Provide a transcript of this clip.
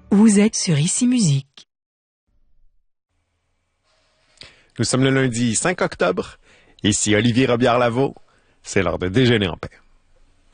Vous êtes sur Ici Musique. Nous sommes le lundi 5 octobre. Ici Olivier Robillard-Lavaux. C'est l'heure de déjeuner en paix.